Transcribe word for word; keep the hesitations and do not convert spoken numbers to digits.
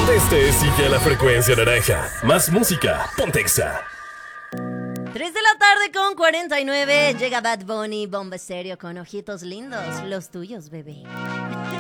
Este sigue la frecuencia naranja. Más música, ponte Exa. tres de la tarde con cuarenta y nueve. Llega Bad Bunny, Bomba Estéreo con ojitos lindos. Los tuyos, bebé.